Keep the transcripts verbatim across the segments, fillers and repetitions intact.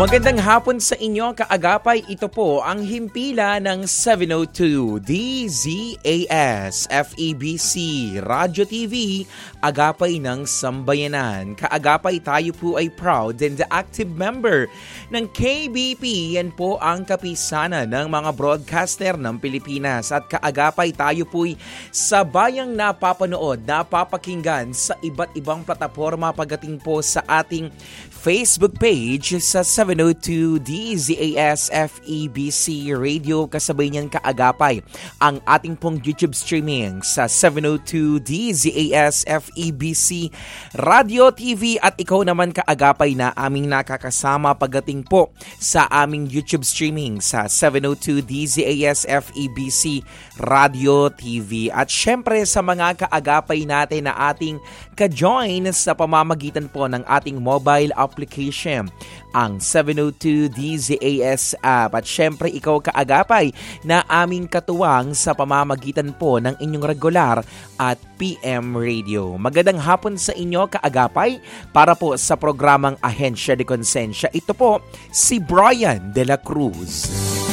Magandang hapon sa inyo, kaagapay. Ito po ang himpila ng seven oh two D Z A S F E B C Radio T V, Agapay ng Sambayanan. Kaagapay, tayo po ay proud and active member ng K B P. Yan po ang kapisanan ng mga broadcaster ng Pilipinas. At kaagapay, tayo po'y sabayang napapanood, napapakinggan sa iba't ibang plataforma pagdating po sa ating Facebook page sa seven oh two D Z A S F E B C Radio. Kasabay niyan, kaagapay, ang ating pong YouTube streaming sa seven oh two D Z A S F E B C Radio T V. At ikaw naman, kaagapay, na aming nakakasama pagdating po sa aming YouTube streaming sa seven oh two D Z A S F E B C Radio T V. At syempre sa mga kaagapay natin na ating ka-join sa pamamagitan po ng ating mobile application, ang seven oh two D Z A S app. At syempre ikaw, kaagapay, na aming katuwang sa pamamagitan po ng inyong regular at P M Radio. Magandang hapon sa inyo, kaagapay, para po sa programang Ahensya de Konsensya. Ito po si Brian de la Cruz.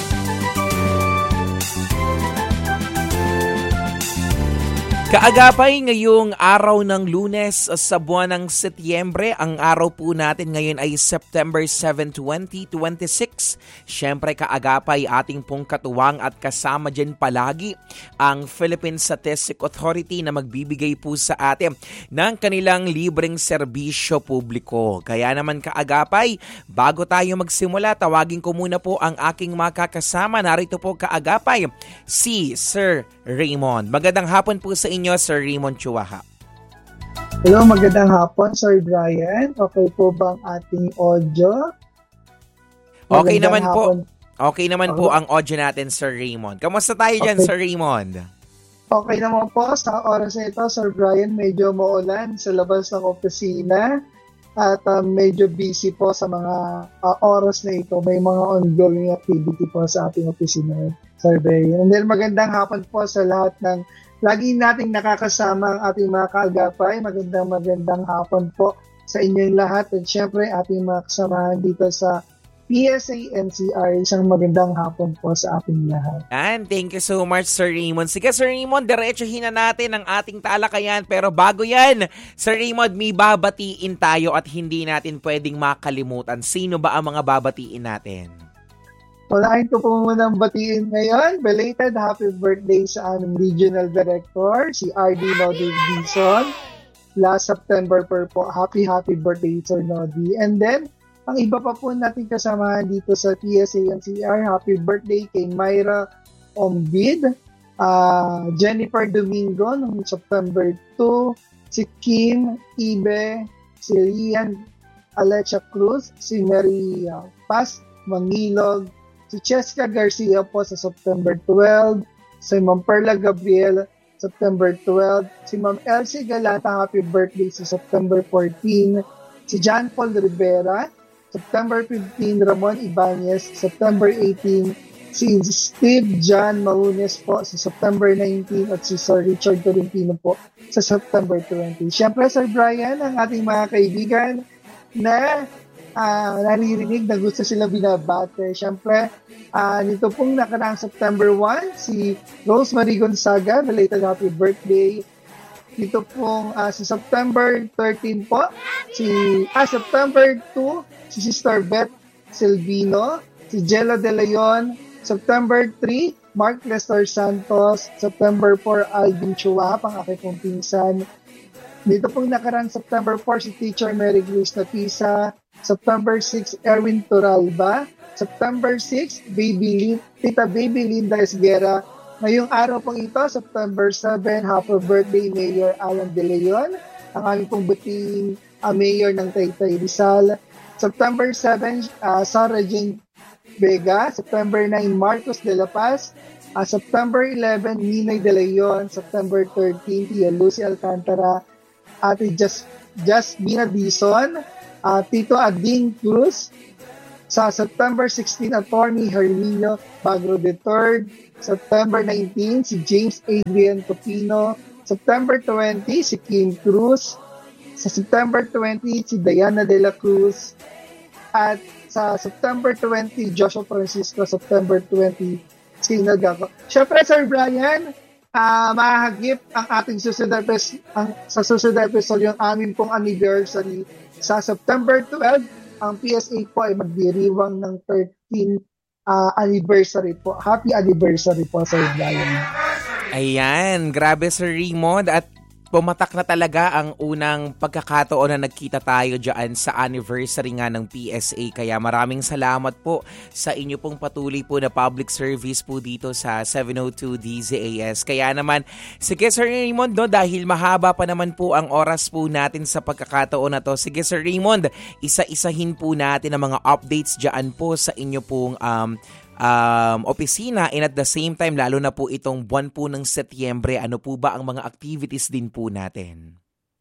Kaagapay, ngayong araw ng Lunes sa buwan ng Setyembre, ang araw po natin ngayon ay September seventh, twenty twenty-six. Siyempre, kaagapay, ating pong katuwang at kasama dyan palagi ang Philippine Statistic Authority na magbibigay po sa atin ng kanilang libreng serbisyo publiko. Kaya naman, kaagapay, bago tayo magsimula, tawagin ko muna po ang aking makakasama. Narito po, kaagapay, si Sir Raymond. Magandang hapon po sa inyo, Sir Raymond Chuaha. Hello, magandang hapon, Sir Brian. Okay po bang ating audio? Magandang okay naman hapon. po. Okay naman okay. po ang audio natin, Sir Raymond. Kamusta tayo dyan, okay. Sir Raymond? Okay naman po. Sa oras na ito, Sir Brian, medyo maulan sa labas ng opisina at uh, medyo busy po sa mga uh, oras na ito. May mga ongoing activity po sa ating opisina, Sir Brian. And then magandang hapon po sa lahat ng lagi nating nakakasama ang ating mga kaagapay. Magandang magandang hapon po sa inyong lahat. At syempre, ating mga kasamahan dito sa P S A N C R. Isang magandang hapon po sa ating lahat. And thank you so much, Sir Raymond. Sige, Sir Raymond, diretsuhin na natin ang ating talakayan. Pero bago yan, Sir Raymond, may babatiin tayo at hindi natin pwedeng makalimutan. Sino ba ang mga babatiin natin? Unahin ko po munang batiin ngayon. Belated happy birthday sa aming regional director, si R D Nodi Dizon. Last September per po. Happy, happy birthday, Sir Nodi. And then, ang iba pa po natin kasamahan dito sa P S A N C R, happy birthday kay Myra Ombid, uh, Jennifer Domingo noong September two, si Kim Ibe, si Rian Alecha Cruz, si Mary uh, Paz Mangilog, si Cheska Garcia po sa September twelve, si Ma'am Perla Gabriel, September twelve, si Ma'am Elsie Galata, happy birthday sa September fourteen, si John Paul Rivera, September fifteen, Ramon Ibanez, September eighteen, si Steve John Mahunes po sa September nineteen, at si Sir Richard Tolentino po sa September twenty. Siyempre, Sir Brian, ang ating mga kaibigan na Uh, naririnig na gusto sila binabate. Siyempre, uh, nito pong nakaraang September first, si Rosemary Gonzaga, belated happy birthday. Dito pong uh, si September thirteenth po, si ah, September second, si Sister Beth Silvino, si Jella De Leon. September third, Mark Lester Santos. September fourth, Alvin Chua, pang aking pong pinsan. Dito pong nakarang September fourth, si Teacher Mary Grace Napisa. September sixth, Erwin Turalba. September sixth, Baby Lin- Tita Baby Linda Esguera. Ngayong araw pong ito, September seventh, happy birthday Mayor Alan De Leon. Ang aming pong buting uh, Mayor ng Taytay Rizal. September seventh, uh, Sarah Jane Vega. September ninth, Marcos De La Paz. Uh, September eleventh, Ninay De Leon. September thirteenth, Tia Lucy Alcantara. Ate Just, Jasmina Dizon. Uh, Tito Ading Cruz. Sa September sixteenth, Attorney Herminio Bagro the third. September nineteenth, si James Adrian Topino. September twentieth, si Kim Cruz. Sa September twentieth, si Diana De La Cruz. At Sa September twenty, Joshua Francisco. September twenty, Sinagago. Siyempre, Sir Brian, ah mahagip ang ating susunod episode, ang, sa susunod episode yung amin pong anniversary. Sa September twelve, ang P S A po ay magdiriwang ng thirteenth ah, anniversary po. Happy anniversary po, Sir Brian. Ayan, grabe Sir Raymond at pumatak na talaga ang unang pagkakataon na nagkita tayo dyan sa anniversary nga ng P S A. Kaya maraming salamat po sa inyo pong patuloy po na public service po dito sa seven oh two D Z A S. Kaya naman, sige Sir Raymond, no, dahil mahaba pa naman po ang oras po natin sa pagkakataon na to. Sige Sir Raymond, isa-isahin po natin ang mga updates dyan po sa inyo pong um, um, opisina, and at the same time, lalo na po itong buwan po ng Setyembre, ano po ba ang mga activities din po natin?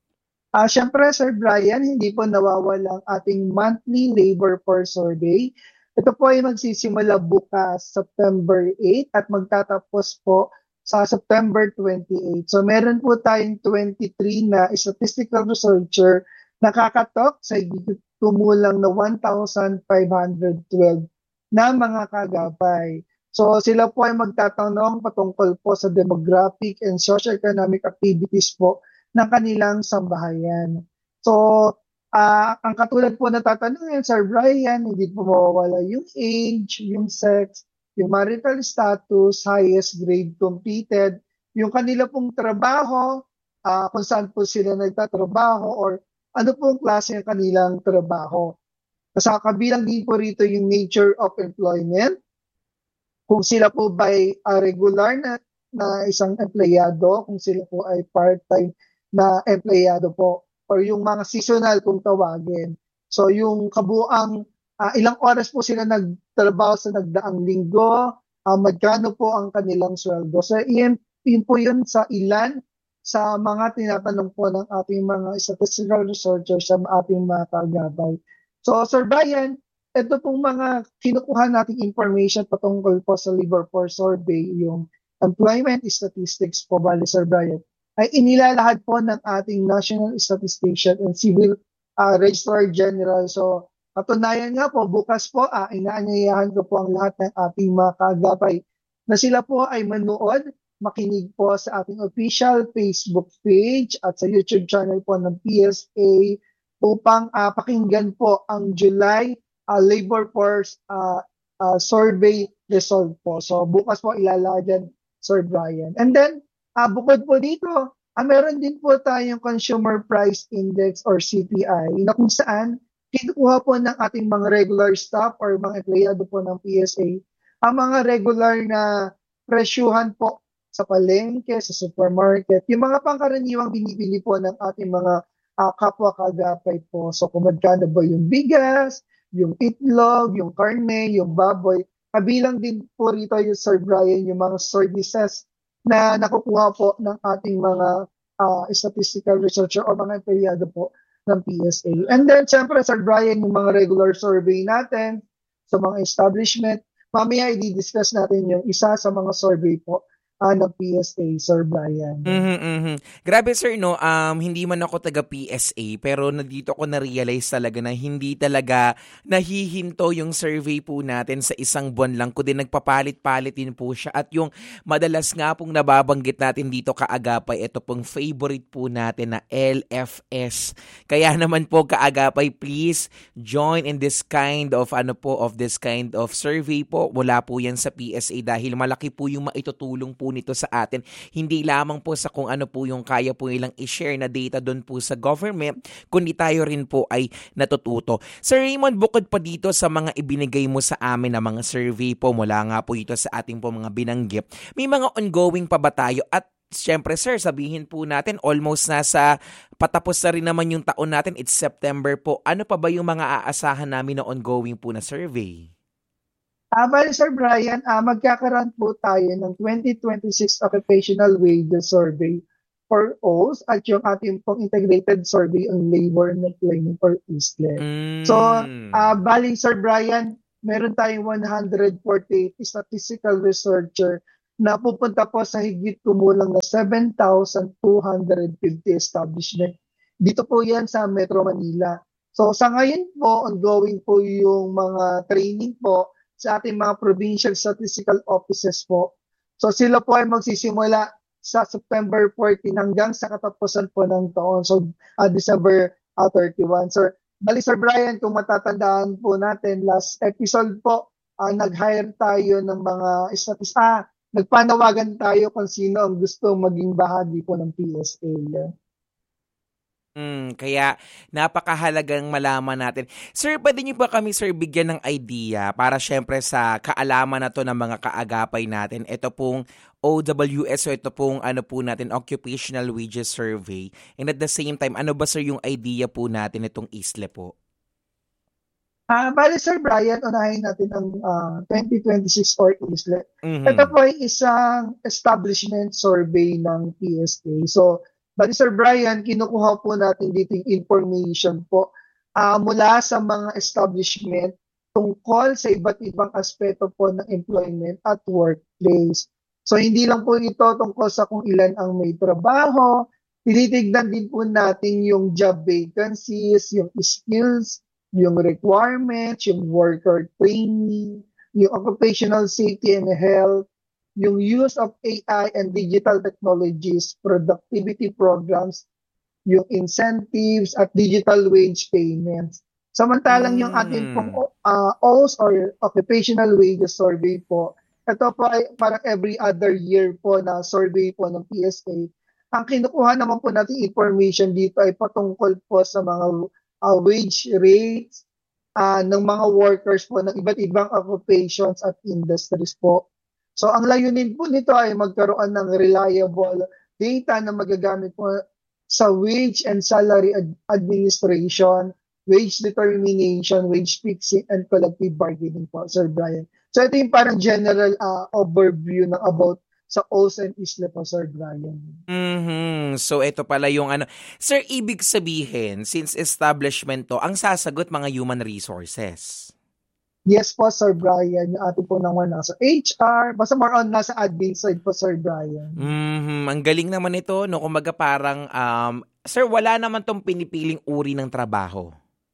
Ah, syempre, Sir Brian, hindi po nawawala ang ating monthly labor force survey. Ito po ay magsisimula bukas September eighth at magtatapos po sa September twenty-eighth. So meron po tayong twenty-three na statistical researcher na kakatok sa kumulang na one thousand five hundred twelve na mga kagapay. So sila po ay magtatanong patungkol po sa demographic and socio-economic activities po ng kanilang sambahayan. So uh, ang katulad po na tatanungin, Sir Brian, hindi po mawawala yung age, yung sex, yung marital status, highest grade completed, yung kanila pong trabaho, uh, kung saan po sila nagtatrabaho or ano pong klase ng kanilang trabaho. Sa kabilang din po rito yung nature of employment, kung sila po ba ay uh, regular na, na isang empleyado, kung sila po ay part-time na empleyado po, or yung mga seasonal kung tawagin. So yung kabuang uh, ilang oras po sila nagtrabaho sa nagdaang linggo, uh, magkano po ang kanilang sweldo. So yun, yun po yun sa ilan sa mga tinatanong po ng ating mga statistical researchers sa ating mga kagabay. So, Sir Brian, ito pong mga kinukuha nating information patungkol po sa labor force survey, yung employment statistics po, bali Sir Brian, ay inilalahad po ng ating National Statistician and Civil uh, Registrar General. So, katunayan nga po, bukas po, uh, inaanyayahan ko po ang lahat ng ating mga kagapay na sila po ay manood, makinig po sa ating official Facebook page at sa YouTube channel po ng P S A upang uh, pakinggan po ang July uh, labor force uh, uh, survey result po. So bukas po ilalagyan, Sir Brian. And then, uh, bukod po dito, uh, meron din po tayong Consumer Price Index or C P I na kung saan kinukuha po ng ating mga regular staff or mga empleyado po ng P S A ang mga regular na presyuhan po sa palengke, sa supermarket, yung mga pangkaraniwang binibili po ng ating mga Uh, kapwa kagapay po. So kung magkano ba yung bigas, yung itlog, yung karne, yung baboy, kabilang din po rito yung Sir Brian, yung mga services na nakukuha po ng ating mga uh, statistical researcher o mga empleyado po ng P S A. And then syempre Sir Brian, yung mga regular survey natin sa mga establishment, mamaya i-discuss natin yung isa sa mga survey po Ah, ng P S A, Sir Brian. Mm-hmm, mm-hmm. Grabe sir, no, um, hindi man ako taga P S A, pero nandito ko na-realize talaga na hindi talaga nahihinto yung survey po natin sa isang buwan lang, kundi nagpapalit-palit din po siya. At yung madalas nga pong nababanggit natin dito kaagapay, ito pong favorite po natin na L F S. Kaya naman po kaagapay, please join in this kind of ano po, of this kind of survey po. Mula po yan sa P S A dahil malaki po yung maitutulong po nito sa atin. Hindi lamang po sa kung ano po yung kaya po nilang i-share na data doon po sa government, kundi tayo rin po ay natututo. Sir Raymond, bukod pa dito sa mga ibinigay mo sa amin na mga survey po, mula nga po ito sa ating po mga binanggit, may mga ongoing pa ba tayo? At siyempre sir, sabihin po natin almost nasa patapos na rin naman yung taon natin, it's September po. Ano pa ba yung mga aasahan namin na ongoing po na survey? Ah, bali Sir Brian, ah, magkakaroon po tayo ng twenty twenty-six Occupational Wages Survey for O S at yung ating pong integrated survey on labor and employment for I S L E. Mm. So, ah, bali Sir Brian, meron tayong one hundred forty-eight statistical researcher na pupunta po sa higit kumulang na seven thousand two hundred fifty establishment. Dito po yan sa Metro Manila. So sa ngayon po, ongoing po yung mga training po sa ating mga provincial statistical offices po. So sila po ay magsisimula sa September fourteen hanggang sa katapusan po ng taon. So uh, December uh, thirty-one. So bali Sir Brian, kung matatandaan po natin, last episode po, uh, nag-hire tayo ng mga statist, ah, nagpanawagan tayo kung sino ang gusto maging bahagi po ng P S A. Hmm, kaya napakahalagang malaman natin. Sir, pwede niyo ba kami, sir, bigyan ng idea para syempre sa kaalaman na to ng mga kaagapay natin? Ito pong O W S o ito pong ano po natin, Occupational Wages Survey. And at the same time, ano ba, sir, yung idea po natin itong I S L E po? Ah, bali Sir Brian, unahin natin ang ah, twenty twenty-six or I S L E. Ito Mhm. po ay isang establishment survey ng P S A. So, bali Sir Brian, kinukuha po natin dito yung information po ah, mula sa mga establishment tungkol sa iba't ibang aspeto po ng employment at workplace. So, hindi lang po ito tungkol sa kung ilan ang may trabaho, tinitignan din po natin yung job vacancies, yung skills, yung requirements, yung worker training, yung occupational safety and health, yung use of A I and digital technologies, productivity programs, yung incentives at digital wage payments. Samantalang yung ating pong Hmm. uh, O W S or Occupational Wages Survey po, ito po ay parang every other year po na survey po ng P S A. Ang kinukuha naman po natin information dito ay patungkol po sa mga uh, wage rates uh, ng mga workers po ng iba't ibang occupations at industries po. So ang layunin po nito ay magkaroon ng reliable data na magagamit po sa wage and salary ad- administration, wage determination, wage fixing, and collective bargaining po, Sir Brian. So ito yung parang general uh, overview ng about sa O S and I S L E po, Sir Brian. Mhm. So ito pala yung ano. Sir, ibig sabihin, since establishment to, ang sasagot mga human resources. Yes po, Sir Brian. Yung ating po naman nasa H R. Basta more on nasa admin side po, Sir Brian. Mhm. Ang galing naman ito, no? Kumbaga parang, um, sir, wala naman tong pinipiling uri ng trabaho.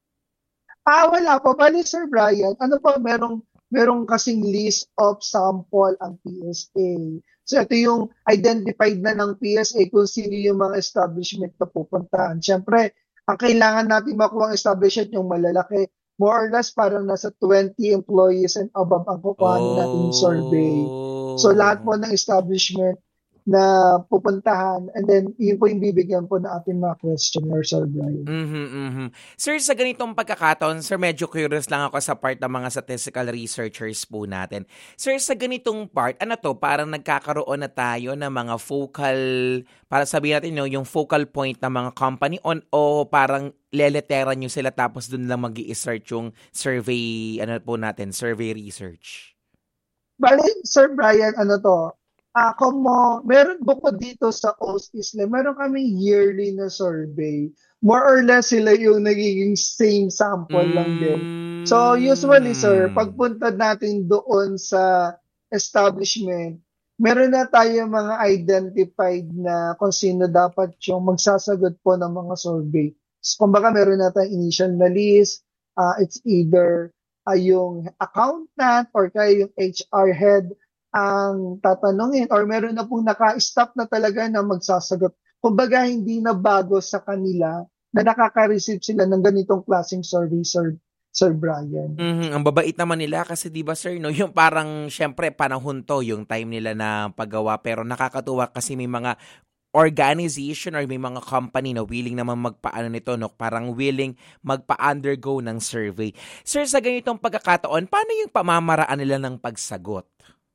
Ah, wala po. Bali, Sir Brian, ano po, merong, merong kasing list of sample ang P S A. So, ito yung identified na ng P S A kung sino yung mga establishment na pupuntahan. Siyempre, ang kailangan natin makuha ang establishment yung malalaki. More or less, parang nasa twenty employees and above ang kukuhanin natin yung survey. So, lahat po Oh. ng establishment na pupuntahan and then yun po yung bibigyan po na ating mga questionnaire, Sir Brian. Mhm, mhm. Sir, sa ganitong pagkakataon, sir, medyo curious lang ako sa part ng mga statistical researchers po natin. Sir, sa ganitong part, ano to, parang nagkakaroon na tayo ng mga focal, para sabihin natin, no, yung focal point ng mga company on, o parang leleteran nyo sila tapos dun lang mag-i-search yung survey, ano po natin, survey research. Bali, Sir Brian, ano to, ako mo, meron bukod dito sa O S I S L E, meron kaming yearly na survey. More or less sila yung nagiging same sample lang din. So usually sir, Mm. pagpunta natin doon sa establishment, meron na tayo mga identified na kung sino dapat yung magsasagot po ng mga survey. So, kumbaga meron na tayong initial na list, uh, it's either uh, yung accountant or kaya yung H R head ang tatanungin or meron na pong naka-stop na talaga na magsasagot. Kumbaga hindi na bago sa kanila na nakaka-receive sila ng ganitong klaseng survey, Sir, Sir Brian. Mhm, ang babait naman nila kasi 'di ba sir 'no, yung parang siyempre panahon 'to, yung time nila na paggawa pero nakakatuwa kasi may mga organization or may mga company na willing naman magpaano nito 'no, parang willing magpa-undergo ng survey. Sir, sa ganitong pagkakataon, paano yung pamamaraan nila ng pagsagot?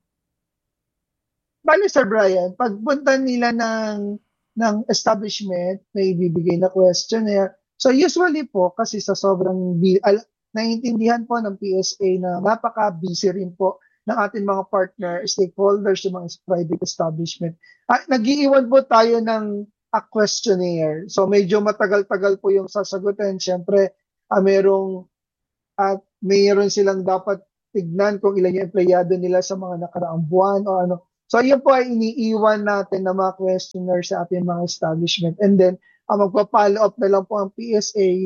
Bale, Sir Brian, pagpunta nila ng ng establishment, may bibigay na questionnaire. So usually po, kasi sa sobrang bi- al- naiintindihan po ng P S A na napaka-busy rin po ng ating mga partner, stakeholders, yung mga private establishment. Ah, nag-iiwan po tayo ng a questionnaire. So medyo matagal-tagal po yung sasagutin. Siyempre, ah, merong at mayroon silang dapat tignan kung ilan yung empleyado nila sa mga nakaraang buwan o ano. So yun po ay iniiwan natin na mga questionnaire sa ating mga establishment. And then, ang magpa-follow up na lang po ang P S A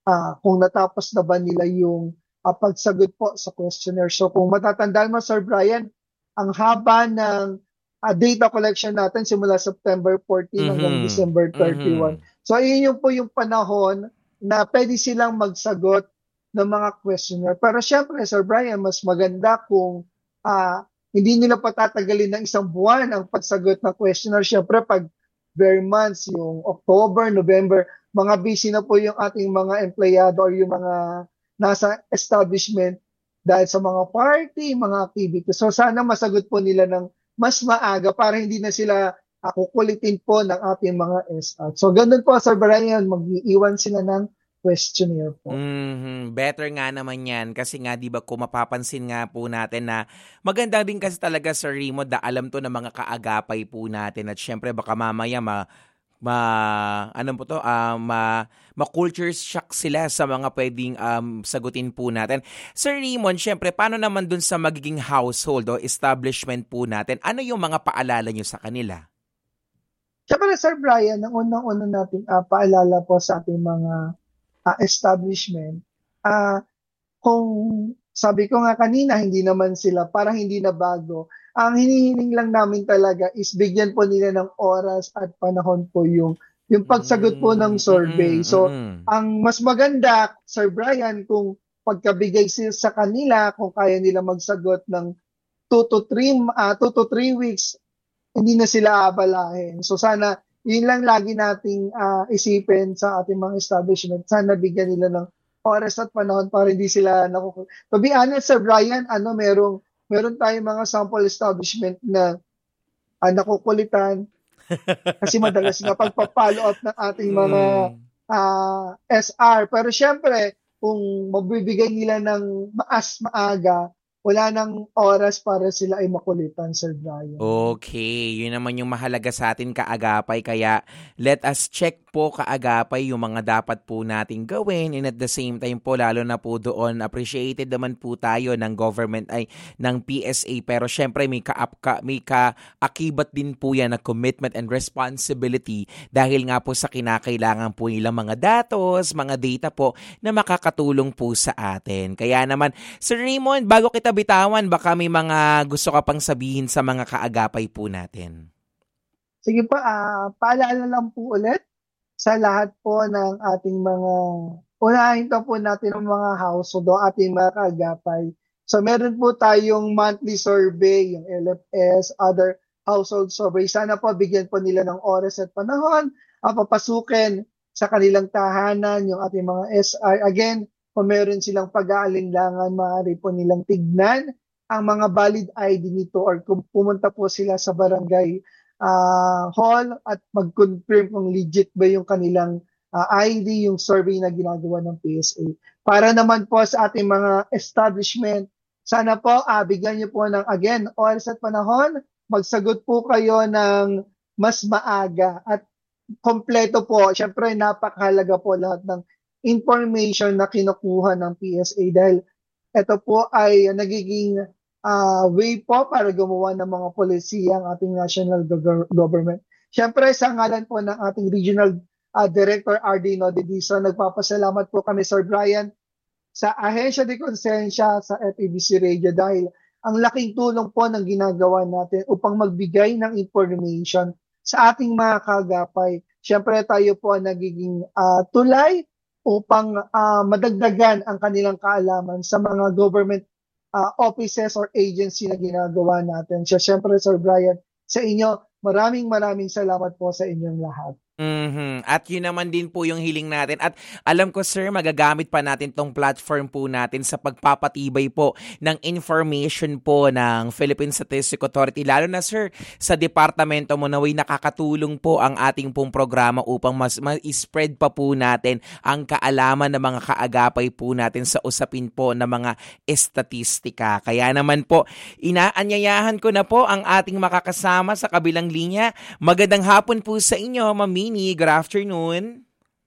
ah, kung natapos na ba nila yung ah, pagsagot po sa questionnaire. So kung matatandaan mo, Sir Brian, ang haba ng ah, data collection natin simula September fourteen hanggang Mhm. December thirty-one. Mhm. So ayun yung po yung panahon na pwede silang magsagot ng mga questionnaire. Pero syempre, Sir Brian, mas maganda kung ah, hindi nila patatagalin ng isang buwan ang pagsagot ng questionnaire. Syempre, pag bare months, yung October, November, mga busy na po yung ating mga empleyado or yung mga nasa establishment dahil sa mga party, mga activities. So sana masagot po nila ng mas maaga para hindi na sila uh, kukulitin po ng ating mga S R. So ganun po, Sir Brian, mag-iiwan sila ng questionnaire po. Mhm. Better nga naman yan kasi nga 'di ba kung mapapansin nga po natin na maganda din kasi talaga Sir Remo da alam to ng mga kaagapay po natin at syempre baka mamaya ma ma ano po to ah, ma ma-culture shock sila sa mga pwedeng um, sagutin po natin. Sir Raymond, syempre paano naman dun sa magiging household o establishment po natin? Ano yung mga paalala nyo sa kanila? Siyempre, Sir Brian, ang unang-una natin uh, paalala po sa ating mga uh, establishment, uh, kung sabi ko nga kanina, hindi naman sila, parang hindi na bago. Ang hinihiling lang namin talaga is bigyan po nila ng oras at panahon po yung, yung pagsagot po ng Mm, survey. mm, So, mm. ang mas maganda, Sir Brian, kung pagkabigay sila sa kanila, kung kaya nila magsagot ng two to three, uh, two to three weeks, hindi na sila abalahin. So sana, yun lang lagi nating uh, isipin sa ating mga establishment. Sana bigyan nila ng oras at panahon para hindi sila nakukulit. To be honest, Sir Brian, ano, merong, meron tayong mga sample establishment na uh, nakukulitan kasi madalas nga pagpa-follow up ng ating mga Mm. uh, S R. Pero syempre, kung magbibigay nila ng maas maaga, wala nang oras para sila ay makulitan, Sir Brian. Okay, yun naman yung mahalaga sa atin kaagapay kaya let us check po kaagapay yung mga dapat po nating gawin and at the same time po lalo na po doon appreciated naman po tayo ng government ay ng P S A pero syempre may kaap ka, may kaakibat din po yan na commitment and responsibility dahil nga po sa kinakailangan po nilang mga datos, mga data po na makakatulong po sa atin. Kaya naman Sir Raymond, bago kita bitawan, baka may mga gusto ka pang sabihin sa mga kaagapay po natin. Sige po, uh, paalala lang po ulit sa lahat po ng ating mga, unahin pa po natin ang mga household o ating mga kaagapay. So meron po tayong monthly survey, yung L F S, other household survey. Sana po bigyan po nila ng oras at panahon, uh, papasukin sa kanilang tahanan yung ating mga S R. Again, kung meron silang pag-aalinlangan, maaari po nilang tignan ang mga valid I D nito or kung pumunta po sila sa barangay uh, hall at mag-confirm kung legit ba yung kanilang uh, I D, yung survey na ginagawa ng P S A. Para naman po sa ating mga establishment, sana po uh, bigyan niyo po ng, again, oras at panahon, magsagot po kayo ng mas maaga at kompleto po. Siyempre, napakahalaga po lahat ng information na kinukuha ng P S A dahil ito po ay nagiging uh, way po para gumawa ng mga polisiya ang ating national go- government. Siyempre, sa ngalan po ng ating regional uh, director R D Nodedison, nagpapasalamat po kami, Sir Brian, sa Ahensya de Konsensya sa F E B C Radio dahil ang laking tulong po ng ginagawa natin upang magbigay ng information sa ating mga kagapay. Siyempre, tayo po ang nagiging uh, tulay upang uh, madagdagan ang kanilang kaalaman sa mga government uh, offices or agency na ginagawa natin. So, siyempre, Sir Brian, sa inyo, maraming maraming salamat po sa inyong lahat. Mm-hmm. At yun naman din po yung hiling natin. At alam ko sir, magagamit pa natin tong platform po natin sa pagpapatibay po ng information po ng Philippine Statistics Authority. Lalo na sir, sa departamento mo naway nakakatulong po ang ating pong programa upang mas ma-spread pa po natin ang kaalaman ng mga kaagapay po natin sa usapin po ng mga estatistika. Kaya naman po, inaanyayahan ko na po ang ating makakasama sa kabilang linya. Magandang hapon po sa inyo, Mami. Good afternoon.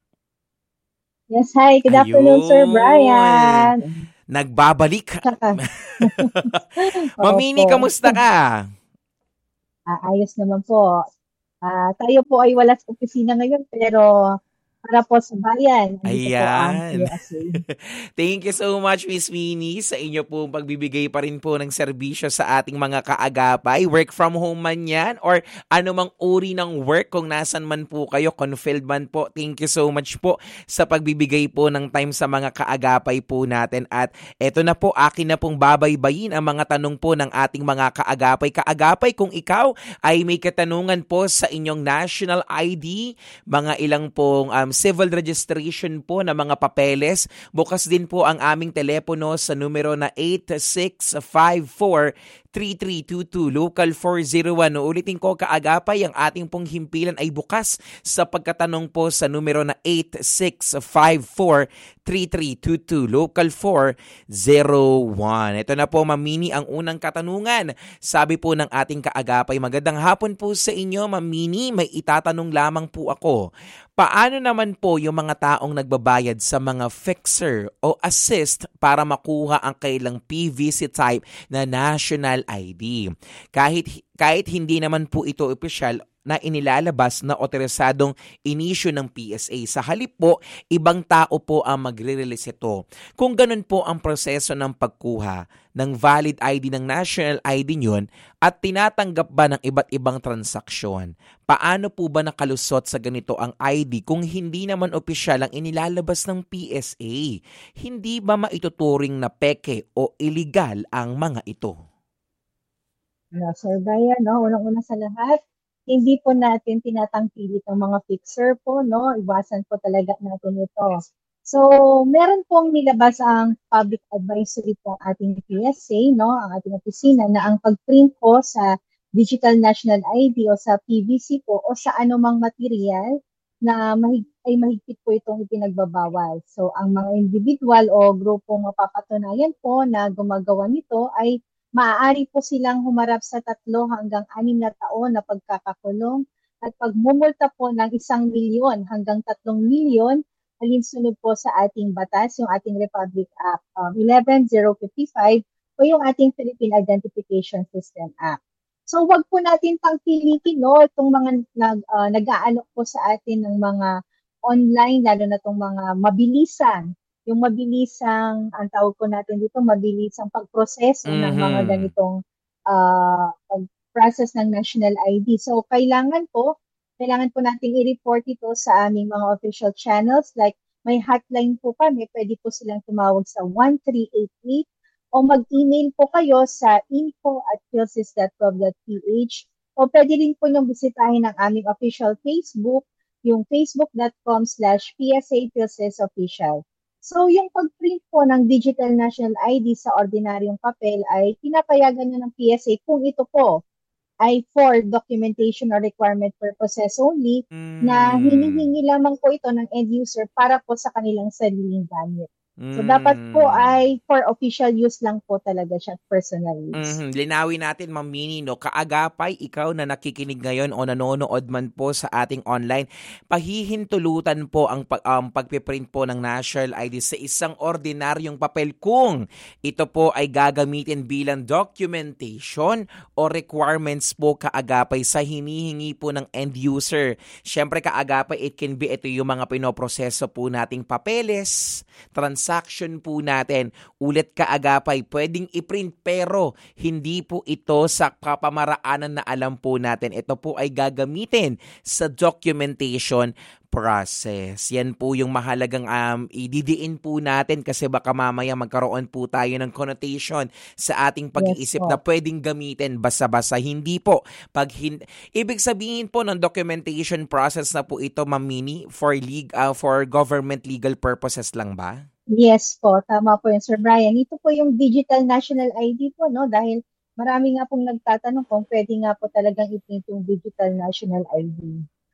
Yes, hi. Good Ayun. afternoon, Sir Brian. Nagbabalik. Mamini, kamusta ka? Ah, ayos naman po. Ah, tayo po ay wala sa opisina ngayon pero para po sa bayan. Andito po ang Ayan. P S A. Thank you so much, Miss Winnie, sa inyo po pagbibigay pa rin po ng serbisyo sa ating mga kaagapay. Work from home man yan or anumang uri ng work kung nasan man po kayo, confield man po. Thank you so much po sa pagbibigay po ng time sa mga kaagapay po natin. At eto na po, akin na pong babaybayin ang mga tanong po ng ating mga kaagapay. Kaagapay, kung ikaw ay may katanungan po sa inyong national I D, mga ilang pong um, civil registration po na mga papeles, bukas din po ang aming telepono sa numero na eight six five four three three two two, local four zero one. Ulitin ko, kaagapay, ang ating pong himpilan ay bukas sa pagkatanong po sa numero na eight six five four three three two two, local four zero one. Ito na po, Ma'am Minnie, ang unang katanungan. Sabi po ng ating kaagapay, magandang hapon po sa inyo, Ma'am Minnie. May itatanong lamang po ako. Paano naman po yung mga taong nagbabayad sa mga fixer o assist para makuha ang kailang P V C type na national I D? Kahit kahit hindi naman po ito opisyal na inilalabas na otorisadong inisyu ng P S A. Sa halip po, ibang tao po ang magre-release ito. Kung ganun po ang proseso ng pagkuha ng valid I D ng national I D nyon at tinatanggap ba ng iba't ibang transaksyon, paano po ba nakalusot sa ganito ang I D kung hindi naman opisyal ang inilalabas ng P S A? Hindi ba maituturing na peke o illegal ang mga ito? No, Sir Brian, no, unang-una sa lahat, hindi po natin tinatangkilik ang mga fixer po, no? Iwasan po talaga natin ito. So, meron pong nilabas ang public advisory po ang ating P S A, no? Ang ating opisina na ang pag-print po sa Digital National I D o sa P V C po o sa anumang material na mahig ay mahigpit po itong ipinagbabawal. So, ang mga individual o grupong mapapatunayan po na gumagawa nito ay maaari po silang humarap sa tatlo hanggang anim na taon na pagkakakulong at pagmumulta po ng isang milyon hanggang tatlong milyon alinsunod po sa ating batas, yung ating Republic Act um, eleven thousand fifty-five o yung ating Philippine Identification System Act. So wag po natin tangkilikin, no, itong mga nag, uh, nag-aalok po sa atin ng mga online, lalo na itong mga mabilisan. Yung mabilisang, ang tawag ko natin dito, mabilisang pagproseso mm-hmm. ng mga ganitong uh, pag-process ng national I D. So, kailangan po, kailangan po natin i-report ito sa aming mga official channels. Like, may hotline po kami, pwede po silang tumawag sa one three eight eight o mag-email po kayo sa info at philsys dot gov dot ph o pwede rin po niyong bisitahin ang aming official Facebook, yung facebook.com slash PSA Philsys Official. So, yung pag-print po ng digital national I D sa ordinaryong papel ay pinapayagan nyo ng P S A kung ito po ay for documentation or requirement purposes only mm. na hinihingi lamang po ito ng end user para po sa kanilang sariling gamit. So, mm. dapat po ay for official use lang po talaga siya, personal use. Mm-hmm. Linawin natin, Ma'am Minnie, no? Kaagapay, ikaw na nakikinig ngayon o nanonood man po sa ating online, pahihintulutan po ang pag, um, pagpiprint po ng national I D sa isang ordinaryong papel kung ito po ay gagamitin bilang documentation o requirements po kaagapay sa hinihingi po ng end user. Siyempre, kaagapay, it can be ito yung mga pinoproseso po nating papeles, transaction po natin. Ulit kaagapay, pwedeng i-print pero hindi po ito sa kapamaraanan na alam po natin. Ito po ay gagamitin sa documentation process. Yan po yung mahalagang um, ididiin po natin kasi baka mamaya magkaroon po tayo ng connotation sa ating pag-iisip yes, na pwedeng gamitin basa-basa. Hindi po. Pag hin- Ibig sabihin po ng documentation process na po ito, Ma'am Minnie, for, leg- uh, for government legal purposes lang ba? Yes po, tama po yun, Sir Brian. Ito po yung digital national I D po, no? Dahil marami nga pong nagtatanong kung pwede nga po talagang i-print yung digital national I D.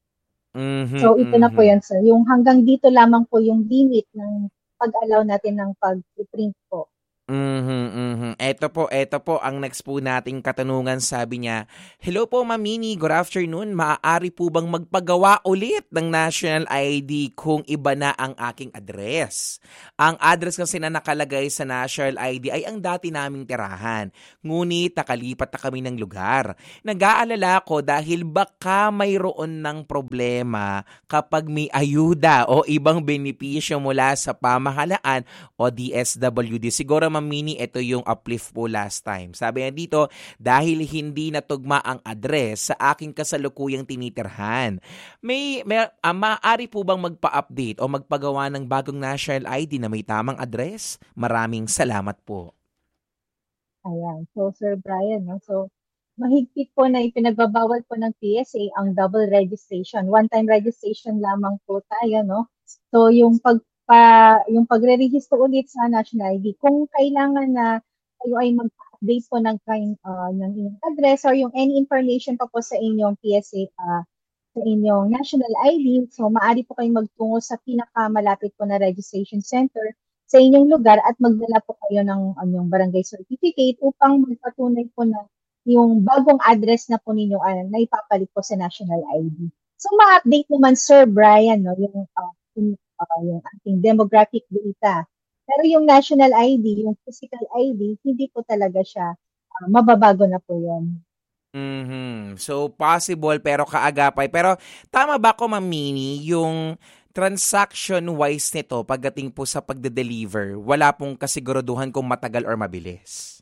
Mm-hmm, so, ito mm-hmm. na po yan, sir. Yung hanggang dito lamang po yung limit ng pag-allow natin ng pag-print po. Mhm, mhm. Eto po, eto po ang next po nating katanungan. Sabi niya, "Hello po, Ma'am Mini. Good afternoon. Maaari po bang magpagawa ulit ng national I D kung iba na ang aking address? Ang address kasi na nakalagay sa national I D ay ang dati naming tirahan. Ngunit nakalipat na kami ng lugar. Nag-aalala ko dahil baka mayroon ng problema kapag may ayuda o ibang benepisyo mula sa pamahalaan o D S W D." Siguro, Ma'am Mini, ito yung uplift po last time. Sabi niya dito, dahil hindi natugma ang address sa aking kasalukuyang tinitirhan. May, may ah, maaari po bang magpa-update o magpagawa ng bagong national I D na may tamang address? Maraming salamat po. Ayan. So, Sir Brian, no? So, mahigpit po na ipinagbabawal po ng P S A ang double registration. One-time registration lamang po tayo, no? So, yung pag pa, yung pagre-register ulit sa national I D, kung kailangan na kayo ay mag-update po ng kind uh, ng inyong address or yung any information pa po sa inyong P S A uh, sa inyong national I D, so maaari po kayong magtungo sa pinakamalapit po na registration center sa inyong lugar at magdala po kayo ng anyong barangay certificate upang magpatunay po na yung bagong address na po ninyo uh, na ipapalit po sa national I D. So ma-update naman, Sir Brian, no, yung, uh, yung, uh, yung ating demographic data. Pero yung national I D, yung physical I D, hindi po talaga siya uh, mababago na po yun. Mhm. So, possible pero kaagapay. Pero tama ba ko, Ma'am Mini, yung transaction-wise nito pagdating po sa pagde-deliver, wala pong kasiguraduhan kung matagal or mabilis?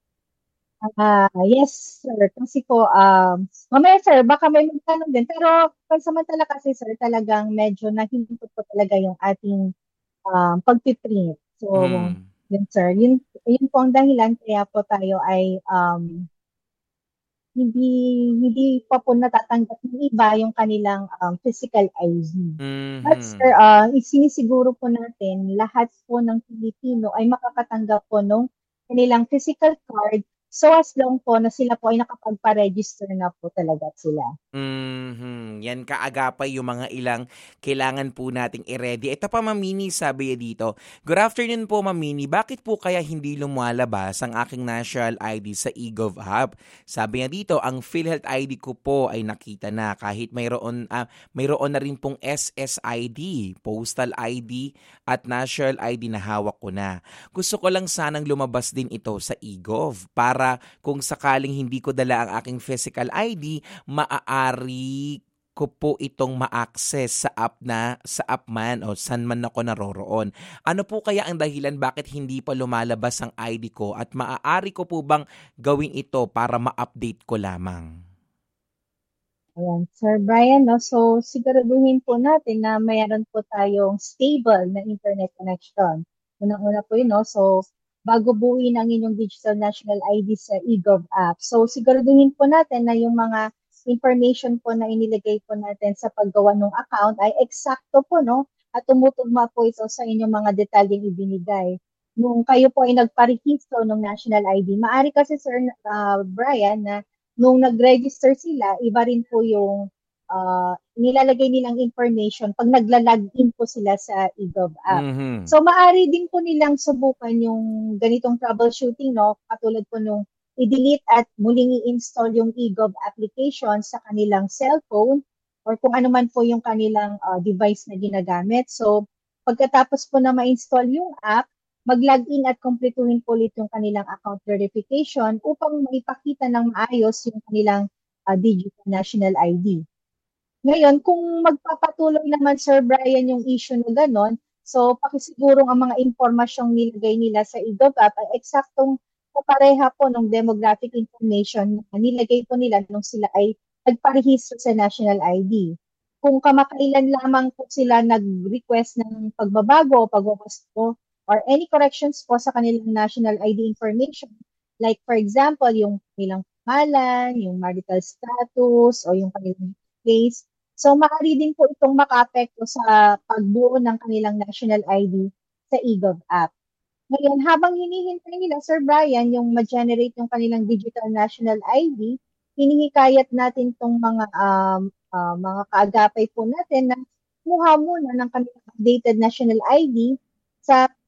Ah, yes, sir. Kasi po, um, mamaya sir, baka may magtanong din. Pero pansamantala kasi sir, talagang medyo nahinto po talaga yung ating um, pagpiprint. So, Mm. yun sir, yun, yun po ang dahilan kaya po tayo ay um, hindi hindi pa po natatanggap ng iba yung kanilang um, physical I D. But sir, Mhm. uh, isinisiguro po natin lahat po ng Pilipino ay makakatanggap po nung kanilang physical card so as long po na sila po ay nakapagpa-register na po talaga sila. Mhm. Yan kaagapay yung mga ilang kailangan po nating i-ready. Ito pa, Ma'am Mini, sabi niya dito, "Good afternoon po, Ma'am Mini. Bakit po kaya hindi lumalabas ang aking national I D sa eGov app?" Sabi niya dito, "Ang PhilHealth I D ko po ay nakita na kahit mayroon, ah, mayroon na rin pong S S I D, Postal I D at National I D na hawak ko na. Gusto ko lang sanang lumabas din ito sa eGov para kung sakaling hindi ko dala ang aking physical I D, maaari ko po itong ma-access sa app na sa app man o saan man ako naroroon. Ano po kaya ang dahilan bakit hindi pa lumalabas ang I D ko at maaari ko po bang gawin ito para ma-update ko lamang?" Ayan, Sir Brian, no? So, siguraduhin po natin na mayroon po tayong stable na internet connection. Unang-una po yun, no? So, bago buuin ang inyong digital national I D sa eGov app. So, siguraduhin po natin na yung mga information po na inilagay po natin sa paggawa ng account ay eksakto po, no? At tumutugma po ito sa inyong mga detalyeng ibinigay. Nung kayo po ay nagparehistro ng national I D, maari kasi, Sir uh, Brian, na nung nag-register sila, iba rin po yung uh, nilalagay nilang information pag nagla-login po sila sa eGov app. Mhm. So, maaari din po nilang subukan yung ganitong troubleshooting, no? Katulad po nung i-delete at muling i-install yung eGov application sa kanilang cellphone or kung ano man po yung kanilang uh, device na ginagamit. So, pagkatapos po na ma-install yung app, mag-login at kumpletuhin po ulit yung kanilang account verification upang maipakita ng maayos yung kanilang uh, digital national I D. Ngayon, kung magpapatuloy naman, Sir Brian, yung issue na gano'n, so pakisigurong ang mga impormasyong nilagay nila sa eGov app ay eksaktong kapareha po ng demographic information na nilagay po nila nung sila ay nagparehistro sa national I D. Kung kamakailan lamang po sila nag-request ng pagbabago o pagbabasto po or any corrections po sa kanilang national I D information, like for example, yung kanilang pangalan, yung marital status, o yung kanilang place. So, maaari din po itong makaapekto sa pagbuo ng kanilang national I D sa eGov app. Ngayon, habang hinihintay nila, Sir Brian, yung ma-generate yung kanilang digital national I D, hinihikayat natin itong mga um, uh, mga kaagapay po natin na kumuha muna ng kanilang updated national I D sa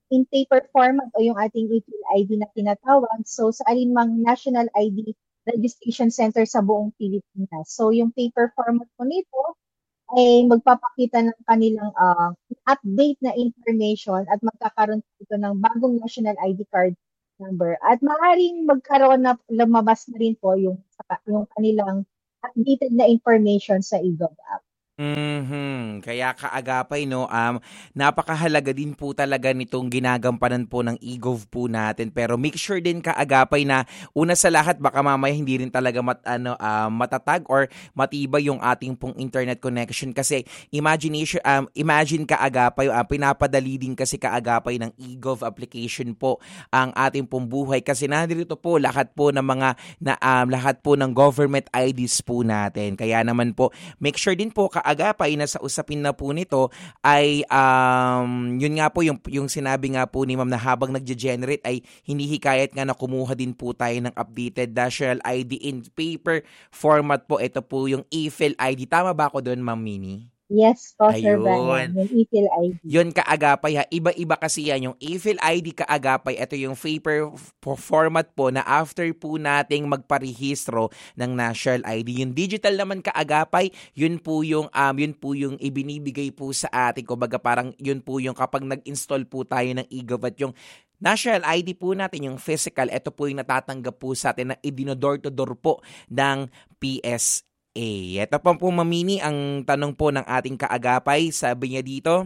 in paper format o yung ating e-fill I D na tinatawag. So sa alinmang national I D registration center sa buong Pilipinas. So yung paper format po nito ay magpapakita ng kanilang uh, update na information at magkakaroon ito ng bagong national I D card number. At maaaring magkaroon na lumabas na rin po yung, yung kanilang updated na information sa e-gov app. Mhm. Kaya kaagapay 'no, um, napakahalaga din po talaga nitong ginagampanan po ng e-gov po natin. Pero make sure din kaagapay na una sa lahat baka mamaya hindi rin talaga mat, ano, ah, matatag or matibay yung ating pong internet connection kasi imagination um, imagine kaagapay ah, pinapadali din kasi kaagapay ng e-gov application po ang ating pong buhay kasi nandito po lahat po ng mga na um, lahat po ng government I Ds po natin. Kaya naman po make sure din po kaagapay na sa usapin na po nito ay um, yun nga po yung, yung sinabi nga po ni ma'am na habang nagge-generate ay hinihikayat nga na kumuha din po tayo ng updated national I D in paper format po. Ito po yung e-fill I D. Tama ba ako doon, Ma'am Mini? Yes po, Sir Brian. Yung e-fill I D. Yun kaagapay ha. Iba-iba kasi yan. Yung e-fill I D kaagapay, ito yung paper format po na after po nating magparehistro ng national I D. Yung digital naman kaagapay, yun po yung um, yun po yung ibinibigay po sa atin. Kumbaga parang yun po yung kapag nag-install po tayo ng e-gov at yung national I D po natin, yung physical, ito po yung natatanggap po sa atin na idinodor-to-door po ng P S A. Eh, ito pa po mamini ang tanong po ng ating kaagapay. Sabi niya dito,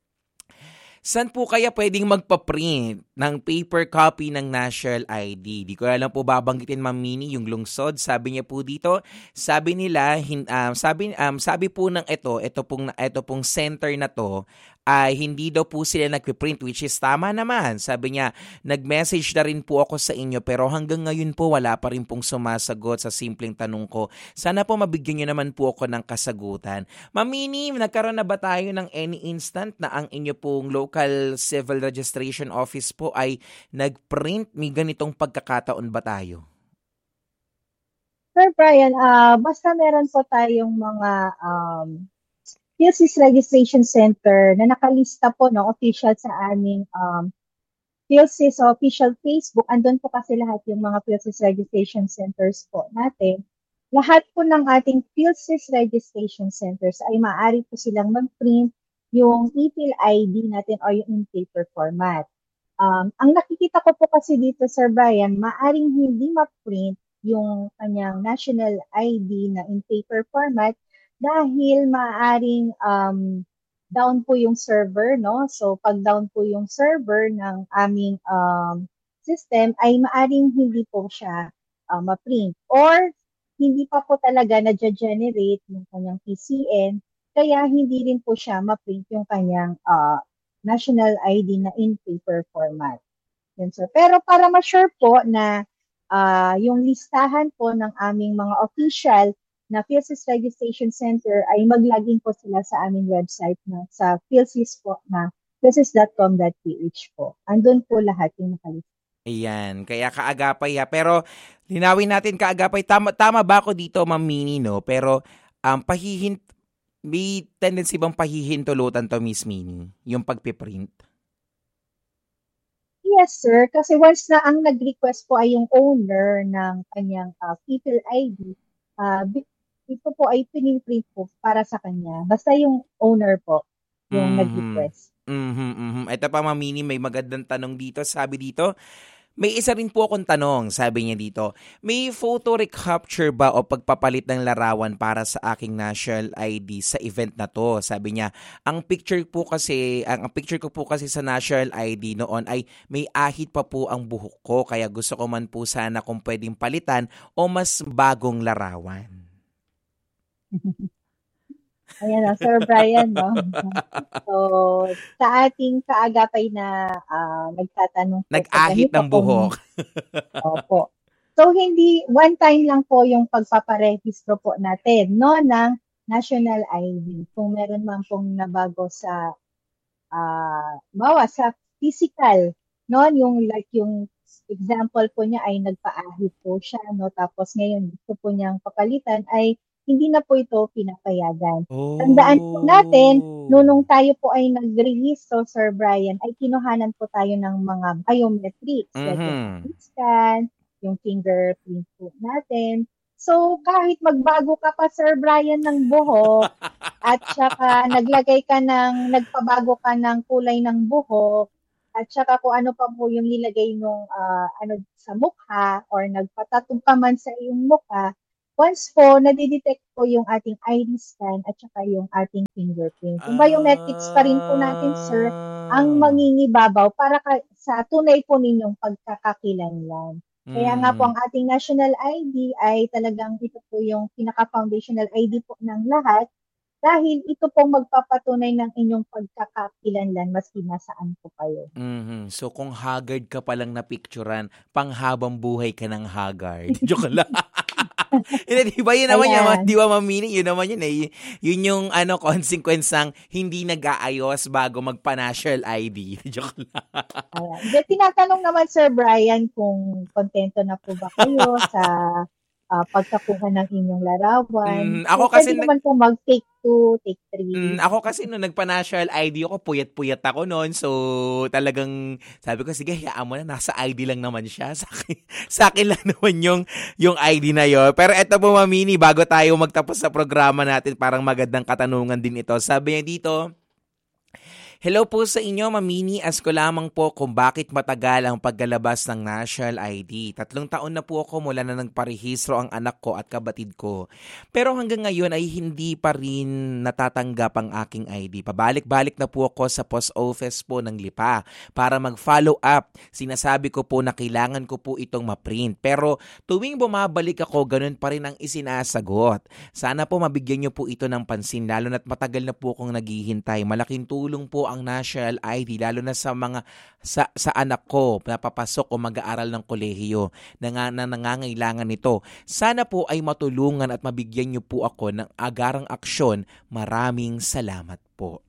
saan po kaya pwedeng magpa-print ng paper copy ng national I D? Di ko alam po babanggitin mamini yung lungsod. Sabi niya po dito, sabi nila, hin, um, sabi, um, sabi po ng ito, ito pong, ito pong center na to, ay hindi daw po sila nagpiprint, which is tama naman. Sabi niya, nag-message na rin po ako sa inyo pero hanggang ngayon po wala pa rin pong sumasagot sa simpleng tanong ko. Sana po mabigyan niyo naman po ako ng kasagutan. Mamini, nagkaroon na ba tayo ng any instant na ang inyo pong local civil registration office po ay nag-print? May ganitong pagkakataon ba tayo? Sir Brian, uh, basta meron po tayong mga um, PhilSys Registration Center na nakalista po no, official sa aming um, PhilSys official Facebook. Andun po kasi lahat yung mga PhilSys Registration Centers po natin. Lahat po ng ating PhilSys Registration Centers ay maaari po silang mag-print yung e-fill I D natin o yung in paper format. Um, ang nakikita ko po kasi dito, Sir Brian, maaring hindi ma-print yung kanyang national I D na in paper format dahil maaaring um, down po yung server, no? So, pag down po yung server ng aming um, system, ay maaaring hindi po siya uh, ma-print. Or, hindi pa po talaga na-generate yung kanyang P C N, kaya hindi rin po siya ma-print yung kanyang uh, national I D na in paper format. Yun, sir. Pero para ma-sure po na uh, yung listahan po ng aming mga official na PhilSys Registration Center ay mag-login po sila sa aming website na sa PhilSys po na philsys dot com dot p h po. Andun po lahat yung nakalista. Ayan, kaya kaagapay ha. Pero linawin natin kaagapay, tama, tama ba ako dito, Ma'am Mini, no? Pero um, pahihin, may tendency bang pahihintulutan to, Miss Mini, yung pagpiprint? Yes, sir. Kasi once na ang nag-request po ay yung owner ng kanyang uh, e-fill I D, uh, ito po ay piniprint po para sa kanya. Basta yung owner po, yung mm-hmm. nag-request. Mm-hmm, mm-hmm. Ito pa, Mamini, may magandang tanong dito. Sabi dito, may isa rin po akong tanong, sabi niya dito, may photo recapture ba o pagpapalit ng larawan para sa aking national I D sa event na to? Sabi niya, ang picture po kasi, ang, ang picture ko po kasi sa national I D noon ay may ahit pa po ang buhok ko, kaya gusto ko man po sana kung pwedeng palitan o mas bagong larawan. Ayan na, Sir Brian, no? So, sa ating kaagapay na uh, nagtatanong po. Nag-ahit ng buhok. Opo. So, hindi, one time lang po yung pagpaparehistro po natin, no, ng national I D. Kung meron man pong nabago sa, uh, bawa sa physical, no, yung like yung example po niya ay nagpa-ahit po siya, no, tapos ngayon gusto po niyang papalitan ay hindi na po ito pinapayagan. Tandaan po natin, Oh. nung tayo po ay nag-rehistro, Sir Brian, ay kinuhanan po tayo ng mga biometrics, like yung Mhm. face scan, yung fingerprint po natin. So, kahit magbago ka pa, Sir Brian, ng buhok, at saka naglagay ka ng, nagpabago ka ng kulay ng buhok, at saka kung ano pa po yung nilagay nung ah, ano sa mukha or nagpatattoo ka man sa iyong mukha, once po nadidetect po yung ating I D scan at saka yung ating fingerprint. Yung biometrics pa rin po natin, sir, ang Ah. mangingibabaw para ka, sa tunay po ninyong pagkakakilanlan. Kaya nga po Mhm. ang ating national I D ay talagang ito po yung pinaka-foundational I D po ng lahat dahil ito po magpapatunay ng inyong pagkakakilanlan maski nasaan po kayo. Mhm. So kung haggard ka palang napicturan, panghabang buhay ka ng haggard. Joke lang. Hindi, di ba yun naman yun, Ayan. di ba mamining, yun naman yun eh. Yun yung ano, consequence ng hindi nag-aayos bago magpa-national I D. Joke lang. Ayan. Then, tinatanong naman, Sir Brian, kung kontento na po ba kayo sa ah, pagkakuha ng inyong larawan. Mm, So, ako kasi pwede nag naman po mag-take two, take three. Mm, ako kasi nung nagpa-national I D ako, puyat-puyat ako noon. So, talagang sabi ko, sige, hayaan mo na, nasa I D lang naman siya. Sa akin, sa akin lang naman yung, yung I D na yon. Pero eto po, Mamini, bago tayo magtapos sa programa natin, parang magandang katanungan din ito. Sabi niya dito, hello po sa inyo, Mamini. Ask ko lamang po kung bakit matagal ang paglalabas ng national I D. Tatlong taon na po ako mula na nagparehistro ang anak ko at kabatid ko. Pero hanggang ngayon ay hindi pa rin natatanggap ang aking I D. Pabalik-balik na po ako sa post office po ng Lipa para mag-follow up. Sinasabi ko po na kailangan ko po itong ma-print. Pero tuwing bumabalik ako, ganun pa rin ang isinasagot. Sana po mabigyan niyo po ito ng pansin, lalo na't matagal na po akong naghihintay. Malaking tulong po ang national I D, lalo na sa mga sa, sa anak ko na papasok o mag-aaral ng kolehiyo na, nga, na nangangailangan nito. Sana po ay matulungan at mabigyan niyo po ako ng agarang aksyon. Maraming salamat po.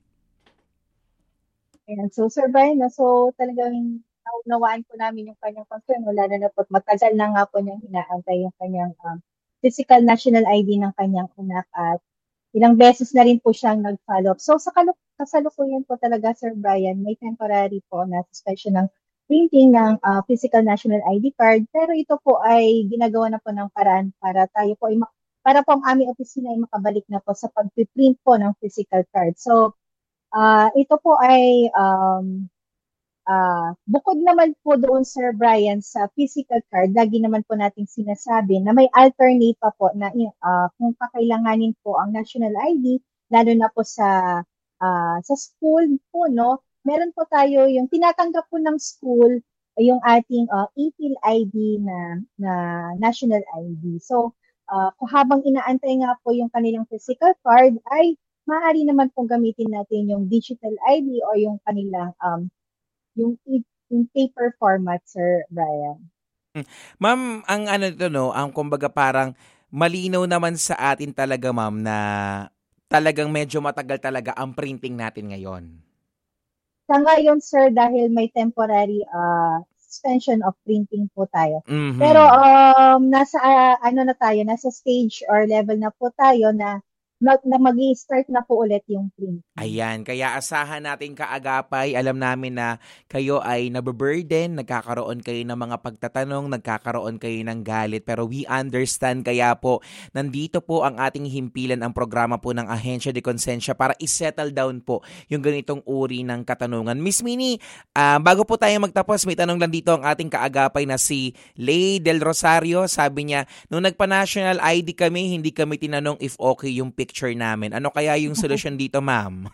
Ayan. So, Sir Brian, no, so talagang naunawaan po namin yung kanyang concern. Wala na na po, matagal na nga po niyang inaantay yung kanyang um, physical national I D ng kanyang anak at ilang beses na rin po siyang nag-follow up. So sa kalu- kasalukuyan po talaga, Sir Brian, may temporary po na suspension ng printing ng ah, physical national I D card. Pero ito po ay ginagawa na po ng paraan para tayo po ay mak- para po ang aming opisina ay makabalik na po sa pag-print po ng physical card. So ah ito po ay um, Ah, bukod naman po doon, Sir Brian, sa physical card, lagi naman po nating sinasabi na may alternate pa po na ah, kung kakailanganin po ang national I D, lalo na po sa ah, sa school po, no? Meron po tayo yung tinatanggap po ng school ay yung ating uh, e-fill I D na na national I D. So, ah, kung habang inaantay nga po yung kanilang physical card, ay maaari naman pong gamitin natin yung digital I D o yung kanilang um, yung, i- yung paper format, Sir Brian. Ma'am, ang ano to no, ang kumbaga parang malinaw naman sa atin talaga, ma'am, na talagang medyo matagal talaga ang printing natin ngayon. Sa ngayon, sir, dahil may temporary uh, suspension of printing po tayo. Pero Mhm. um, nasa ah, ano na tayo, nasa stage or level na po tayo na, na, na mag-i-start na po ulit yung printing. Ayan, kaya asahan natin kaagapay. Alam namin na kayo ay nababurden, nagkakaroon kayo ng mga pagtatanong, nagkakaroon kayo ng galit. Pero we understand, kaya po nandito po ang ating himpilan, ang programa po ng Ahensya de Konsensya para isettle down po yung ganitong uri ng katanungan. Miss Minnie, ah, bago po tayo magtapos, may tanong lang dito ang ating kaagapay na si Lay Del Rosario. Sabi niya, nung nagpa-national I D kami, hindi kami tinanong if okay yung picture namin. Ano kaya yung solusyon dito, ma'am?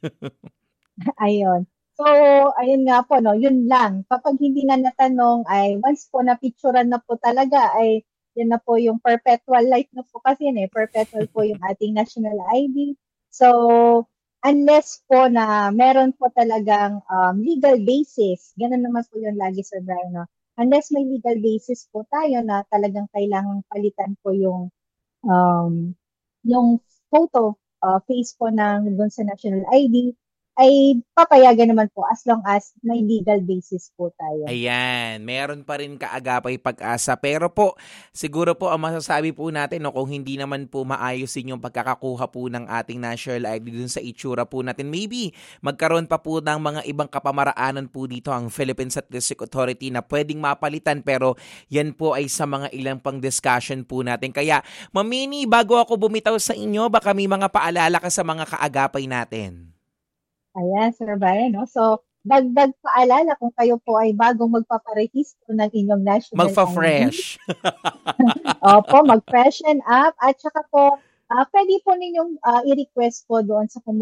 Ayun. So, ayun nga po, no, yun lang. Kapag hindi na natanong, ay once po na-picturean na po talaga, ay yan na po yung perpetual life na po kasi yun eh. Perpetual po yung ating national I D. So, unless po na meron po talagang um, legal basis, ganun naman po yun lagi, Sir Brian, no? Unless may legal basis po tayo na talagang kailangang palitan po yung um, yung photo uh, face po ng dun sa national I D, ay papayagan naman po as long as may legal basis po tayo. Ayan, meron pa rin kaagapay pag-asa. Pero po, siguro po ang masasabi po natin, no, kung hindi naman po maayos din yung pagkakakuha po ng ating national I D dun sa itsura po natin, maybe magkaroon pa po ng mga ibang kapamaraanan po dito ang Philippine Statistic Authority na pwedeng mapalitan, pero yan po ay sa mga ilang pang discussion po natin. Kaya, Mamini, bago ako bumitaw sa inyo, baka may mga paalala ka sa mga kaagapay natin. Ayan, Sir Brian, no? So, dagdag paalala kung kayo po ay bagong magpaparehistro ng inyong national Magpa-fresh. I D. Opo, mag-freshen up. At saka po, uh, pwede po ninyong uh, i-request po doon sa